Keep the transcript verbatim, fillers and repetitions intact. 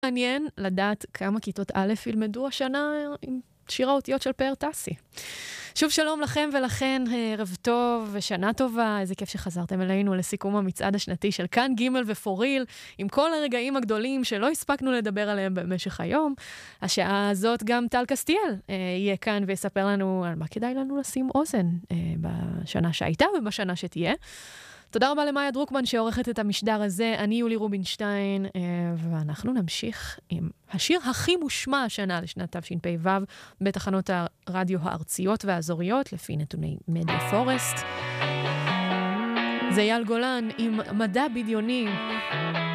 מעניין לדעת כמה כיתות א' ילמדו השנה עם שיר האותיות של פאר טסי. שוב שלום לכם ולכן, ערב טוב ושנה טובה, איזה כיף שחזרתם אלינו לסיכום המצעד השנתי של כאן ג' ופוריל, עם כל הרגעים הגדולים שלא הספקנו לדבר עליהם במשך היום. השעה הזאת גם טל קסטיאל אה, יהיה כאן ויספר לנו על מה כדאי לנו לשים אוזן אה, בשנה שהייתה ובשנה שתהיה. תודה רבה למאיה דרוקמן שעורכת את המשדר הזה, אני יולי רובינשטיין, ואנחנו נמשיך עם השיר הכי מושמע השנה לשנת תשפ"ו בתחנות הרדיו הארציות והאזוריות, לפי נתוני מדיה פורסט. זה אייל גולן עם מדע בדיוני.